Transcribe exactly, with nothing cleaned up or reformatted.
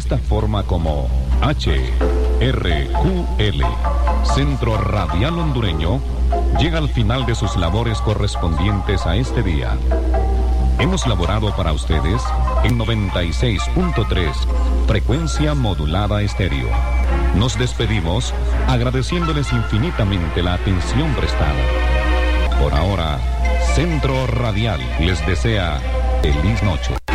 esta forma como H R Q L, Centro Radial Hondureño, llega al final de sus labores correspondientes a este día. Hemos laborado para ustedes en noventa y seis punto tres, frecuencia modulada estéreo. Nos despedimos agradeciéndoles infinitamente la atención prestada. Por ahora, Centro Radial les desea feliz noche.